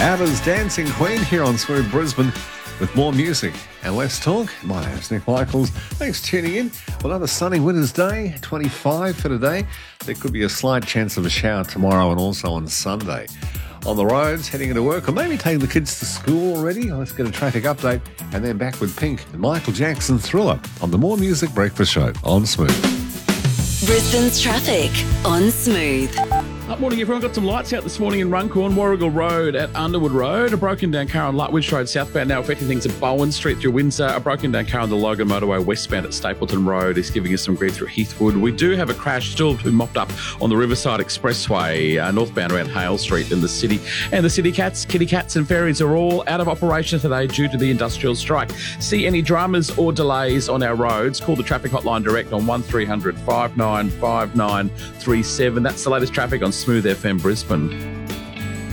ABBA's Dancing Queen here on Smooth Brisbane with more music and less talk. My name's Nick Michaels. Thanks for tuning in. Well, another sunny winter's day, 25 for today. There could be a slight chance of a shower tomorrow and also on Sunday. On the roads, heading into work, or maybe taking the kids to school already. Let's get a traffic update and then back with Pink and Michael Jackson Thriller on the More Music Breakfast Show on Smooth. Brisbane's traffic on Smooth. Morning, everyone. Got some lights out this morning in Runcorn, Warrigal Road at Underwood Road. A broken down car on Lutwidge Road southbound now affecting things at Bowen Street through Windsor. A broken down car on the Logan Motorway westbound at Stapleton Road is giving us some grief through Heathwood. We do have a crash still been mopped up on the Riverside Expressway, northbound around Hale Street in the city. And the City Cats, Kitty Cats and ferries are all out of operation today due to the industrial strike. See any dramas or delays on our roads, call the traffic hotline direct on 1300 595937. That's the latest traffic on Smooth FM Brisbane.